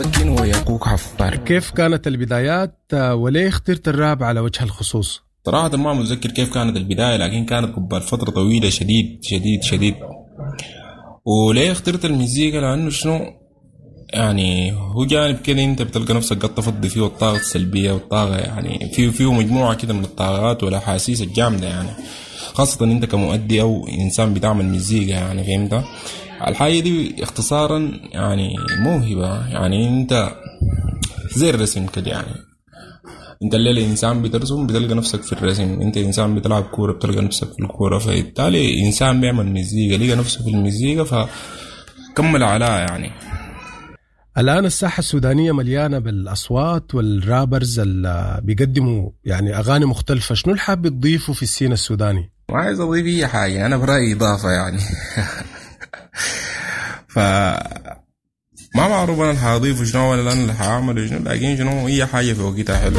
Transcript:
ويقوك حفار. كيف كانت البدايات وليه اخترت الراب على وجه الخصوص؟ صراحة ما متذكر كيف كانت البداية، لكن كانت قبل فترة طويلة شديد شديد شديد. وليه اخترت المزيكا؟ لأنه شنو يعني هو جانب كده انت بتلقى نفسك قد تفضي فيه الطاقة السلبية والطاقة، يعني فيه مجموعة كده من الطاقات والأحاسيس الجامدة، يعني خاصة انت كمؤدي او انسان بتعمل مزيكا، يعني فهمت الحاجة دي اختصارا يعني موهبة. يعني انت زي الرسم كده، يعني انت الليلة انسان بترسم بتلقى نفسك في الرسم، انت انسان بتلعب كورة بتلقى نفسك في الكورة، فبالتالي انسان بيعمل مزيكا لقى نفسه في المزيكا فكمل عليها يعني. الآن الساحة السودانية مليانة بالأصوات والرابرز اللي بيقدموا يعني أغاني مختلفة، شنو الحاب تضيفه في السين السوداني؟ ما عايز اضيف اي حاجة، انا برأيي اضافة يعني. ف ما معروف انا اللي حاضيفه شنو ولا انا اللي حاعمل شنو، لكن شنو هي حاجة في وقتها حلو.